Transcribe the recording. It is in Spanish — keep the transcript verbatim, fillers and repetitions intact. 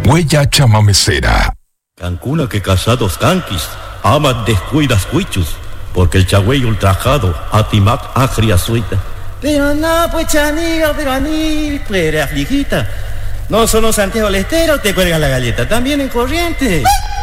Huella chamamecera. Cancuna que casados canquis, amat descuidas cuichus, porque el chagüey ultrajado, atimac agria suita. Pero no, pues chaniga, pero anil, pues afligita. No solo Santiago Lestero te cuelgan la galleta, también en Corrientes.